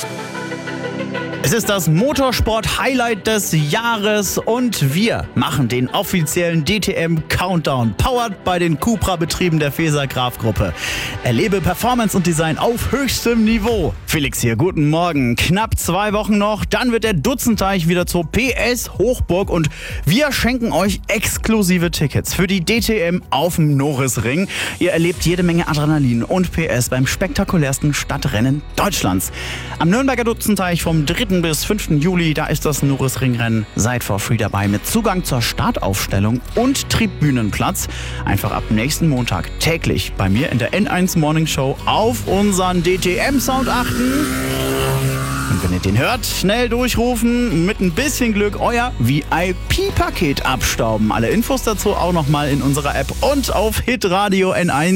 Es ist das Motorsport-Highlight des Jahres und wir machen den offiziellen DTM-Countdown, powered bei den Cupra-Betrieben der Feser-Graf-Gruppe. Erlebe Performance und Design auf höchstem Niveau. Felix hier, guten Morgen. Knapp 2 Wochen noch, dann wird der Dutzenteich wieder zur PS Hochburg und wir schenken euch exklusive Tickets für die DTM auf dem Norrisring. Ihr erlebt jede Menge Adrenalin und PS beim spektakulärsten Stadtrennen Deutschlands. Am Nürnberger Dutzenteich vom 3. bis 5. Juli, da ist das Norrisringrennen. Seid for free dabei mit Zugang zur Startaufstellung und Tribünenplatz. Einfach ab nächsten Montag täglich bei mir in der N1 Morning Show auf unseren DTM-Sound achten. Und wenn ihr den hört, schnell durchrufen, mit ein bisschen Glück euer VIP-Paket abstauben. Alle Infos dazu auch nochmal in unserer App und auf hitradio N1.